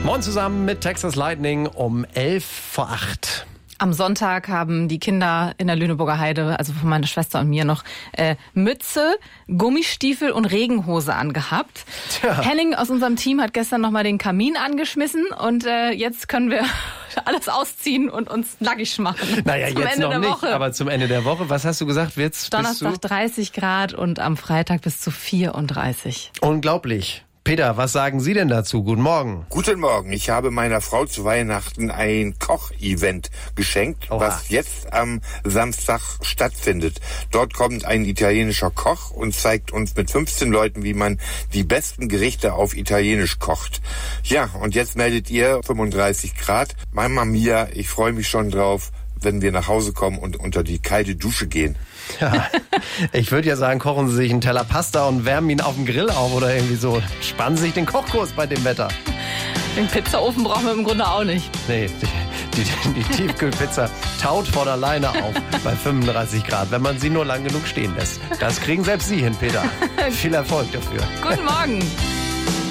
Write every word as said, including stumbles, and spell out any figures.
Moin zusammen mit Texas Lightning um elf vor acht. Am Sonntag haben die Kinder in der Lüneburger Heide, also von meiner Schwester und mir, noch äh, Mütze, Gummistiefel und Regenhose angehabt. Tja. Henning aus unserem Team hat gestern nochmal den Kamin angeschmissen und äh, jetzt können wir alles ausziehen und uns nackig machen. Naja, zum jetzt Ende noch der nicht, Woche. Aber zum Ende der Woche. Was hast du gesagt? Wird's Donnerstag dreißig Grad und am Freitag bis zu vierunddreißig. Unglaublich. Peter, was sagen Sie denn dazu? Guten Morgen. Guten Morgen. Ich habe meiner Frau zu Weihnachten ein Koch-Event geschenkt, Oha. was jetzt am Samstag stattfindet. Dort kommt ein italienischer Koch und zeigt uns mit fünfzehn Leuten, wie man die besten Gerichte auf Italienisch kocht. Ja, und jetzt meldet ihr fünfunddreißig Grad. Mamma mia, ich freue mich schon drauf, wenn wir nach Hause kommen und unter die kalte Dusche gehen. Ja, ich würde ja sagen, kochen Sie sich einen Teller Pasta und wärmen ihn auf dem Grill auf oder irgendwie so. Spannen Sie sich den Kochkurs bei dem Wetter. Den Pizzaofen brauchen wir im Grunde auch nicht. Nee, die, die, die Tiefkühlpizza taut vor der Leine auf bei fünfunddreißig Grad, wenn man sie nur lang genug stehen lässt. Das kriegen selbst Sie hin, Peter. Viel Erfolg dafür. Guten Morgen.